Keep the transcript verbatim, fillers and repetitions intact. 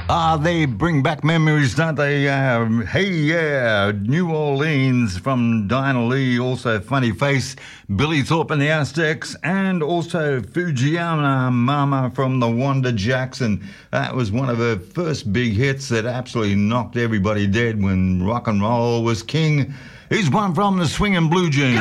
Ah, they bring back memories, don't they? Uh, hey, yeah, New Orleans from Dinah Lee, also Funny Face, Billy Thorpe and the Aztecs, and also Fujiyama Mama from the Wanda Jackson. That was one of her first big hits that absolutely knocked everybody dead when rock and roll was king. Here's one from the Swingin' Blue Jeans.